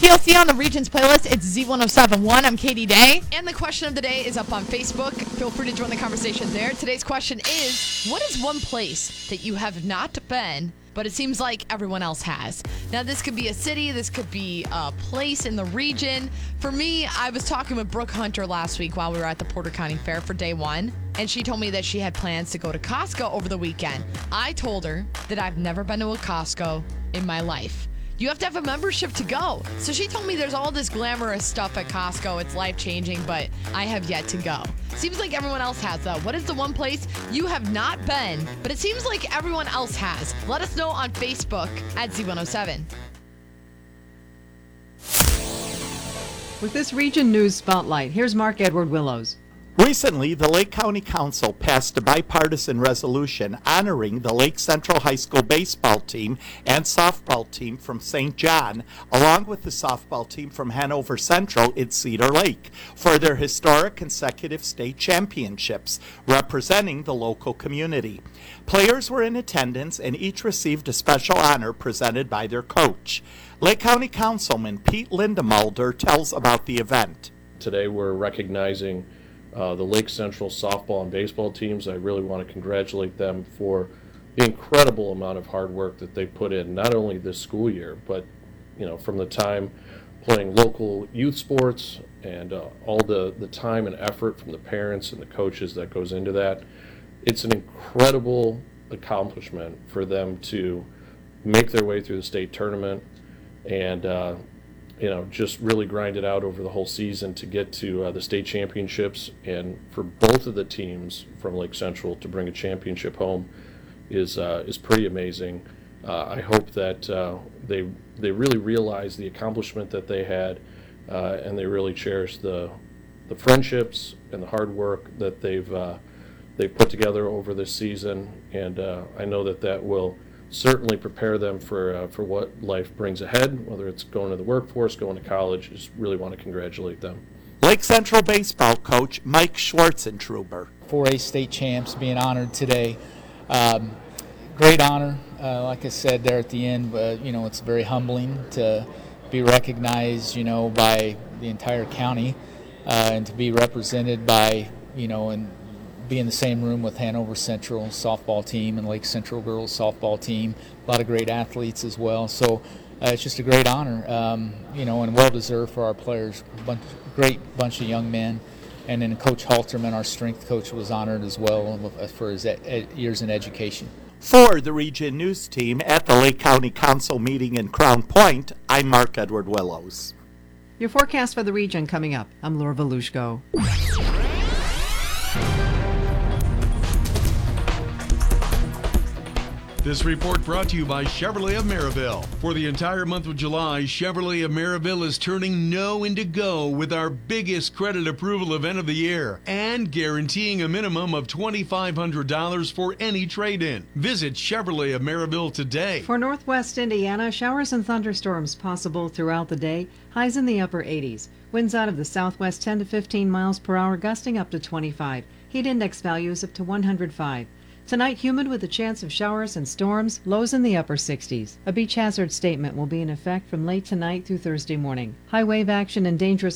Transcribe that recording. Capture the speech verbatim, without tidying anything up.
T L C on the Regions playlist. It's Z ten seventy-one. I'm Katie Day. And the question of the day is up on Facebook. Feel free to join the conversation there. Today's question is, what is one place that you have not been, but it seems like everyone else has? Now, this could be a city. This could be a place in the region. For me, I was talking with Brooke Hunter last week while we were at the Porter County Fair for day one, and she told me that she had plans to go to Costco over the weekend. I told her that I've never been to a Costco in my life. You have to have a membership to go. So she told me there's all this glamorous stuff at Costco. It's life-changing, but I have yet to go. Seems like everyone else has, though. What is the one place you have not been, but it seems like everyone else has? Let us know on Facebook at Z one oh seven. With this Region News Spotlight, here's Mark Edward Willows. Recently, the Lake County Council passed a bipartisan resolution honoring the Lake Central High School baseball team and softball team from Saint John, along with the softball team from Hanover Central in Cedar Lake, for their historic consecutive state championships, representing the local community. Players were in attendance and each received a special honor presented by their coach. Lake County Councilman Pete Lindemulder tells about the event. Today we're recognizing Uh, the Lake Central softball and baseball teams. I really want to congratulate them for the incredible amount of hard work that they put in, not only this school year, but you know, from the time playing local youth sports and uh, all the, the time and effort from the parents and the coaches that goes into that. It's an incredible accomplishment for them to make their way through the state tournament and uh, you know, just really grind it out over the whole season to get to uh, the state championships. And for both of the teams from Lake Central to bring a championship home is uh, is pretty amazing. Uh, I hope that uh, they they really realize the accomplishment that they had, uh, and they really cherish the the friendships and the hard work that they've uh, they've put together over this season. And uh, I know that that will certainly prepare them for uh, for what life brings ahead, whether it's going to the workforce, going to college. Just really want to congratulate them. Lake Central baseball coach Mike Schwartzentruber. four A state champs being honored today. Um, great honor. Uh, like I said there at the end, uh, you know, it's very humbling to be recognized, you know, by the entire county uh, and to be represented by, you know, and be in the same room with Hanover Central softball team and Lake Central girls softball team. A lot of great athletes as well. So uh, it's just a great honor, um, you know, and well-deserved for our players. Bunch, great bunch of young men. And then Coach Halterman, our strength coach, was honored as well for his ed- years in education. For the Region News Team at the Lake County Council meeting in Crown Point, I'm Mark Edward Willows. Your forecast for the region coming up. I'm Laura Volushko. This report brought to you by Chevrolet of Maryville. For the entire month of July, Chevrolet of Maryville is turning no into go with our biggest credit approval event of the year and guaranteeing a minimum of two thousand five hundred dollars for any trade-in. Visit Chevrolet of Maryville today. For Northwest Indiana, showers and thunderstorms possible throughout the day. Highs in the upper eighties. Winds out of the southwest ten to fifteen miles per hour, gusting up to twenty-five. Heat index values up to one hundred five. Tonight, humid with a chance of showers and storms, lows in the upper sixties. A beach hazard statement will be in effect from late tonight through Thursday morning. High wave action and dangerous